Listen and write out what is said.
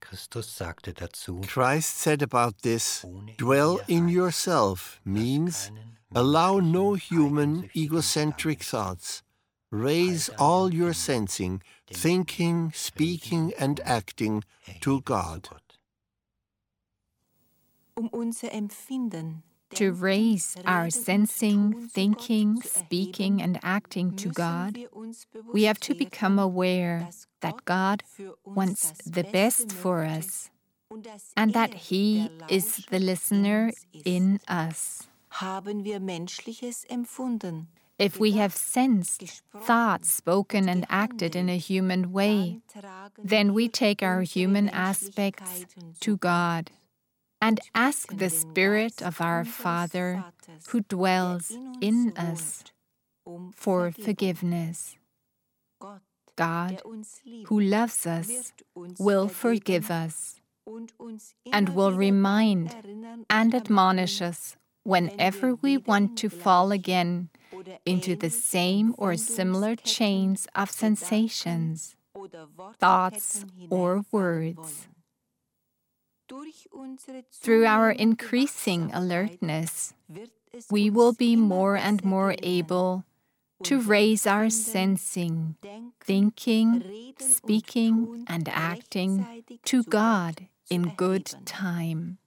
Christus sagte dazu, Christ said about this, ohne dwell in Ehrgeiz, yourself means keinen allow no menschlichen, human eigensüchtigen egocentric Gedanken. thoughts. Raise Halt an all Empfinden, your sensing, Denken, thinking, Reden speaking, und and Tun acting to erheben zu God. Gott. Unser Empfinden, To Denken, raise our Reden und sensing, Tun zu thinking, Gott zu speaking, erheben, and acting to müssen God, wir uns bewusst we have to werden, become aware dass that God für uns wants das the Beste best for möchte us und dass and that er He der is the Lauscher listener in uns ist. in us. Haben wir Menschliches empfunden, If we have gedacht, sensed, gesprochen thought, spoken, und and acted in a gehandelt, human way, dann tragen then we wir take our unsere human aspects Menschlichkeiten to zu God and und ask bitten the den Spirit Geist of our unseres Father Vaters, who der dwells in in uns us wohnt, for Vergebung. forgiveness. Gott, God, der uns liebt, who loves us, wird uns will vergeben forgive us und uns and immer will wieder remind daran erinnern and und admonish ermahnen, us whenever wenn wir we wieder want in to fall gleiche again oder into the ähnliche same or similar Empfindungsketten, chains of Gedanken sensations, oder thoughts, Wortketten or hineinfallen words. wollen. Durch unsere Through our zunehmende increasing Wachsamkeit alertness, wird es we uns will be immer more and besser more gelingen, able to unser raise our Empfinden, sensing, Denken, thinking, Reden und speaking, Tun and acting rechtzeitig to zu Gott God zu in good erheben. time.